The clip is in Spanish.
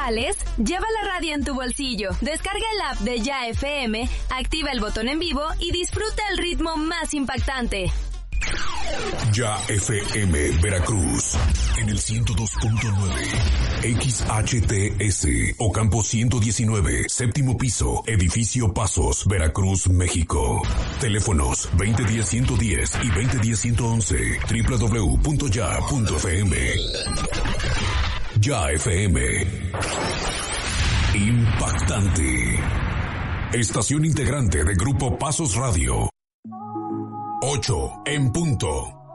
sales? Lleva la radio en tu bolsillo. Descarga el app de Ya FM, activa el botón en vivo y disfruta el ritmo más impactante. Ya FM Veracruz en el 102.9 XHTS Ocampo 119, séptimo piso, edificio Pasos, Veracruz, México. Teléfonos 2010-110 y 2010-111, www.ya.fm. Ya FM. Impactante. Estación integrante de Grupo Pasos Radio. 8 en punto.